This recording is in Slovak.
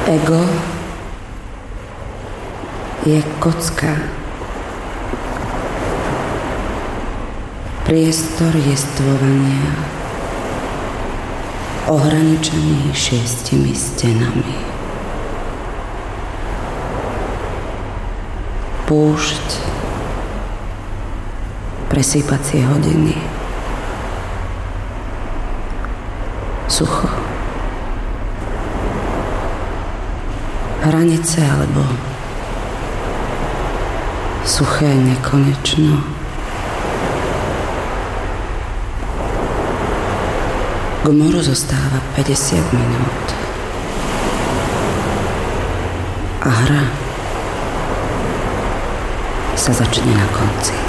Ego je kocka. Priestor jestvovania ohraničený 6 stenami. Púšť, presýpacie hodiny, sucho, hranice alebo suché nekonečno. K moru zostáva 50 minút. A hra sa začne na konci.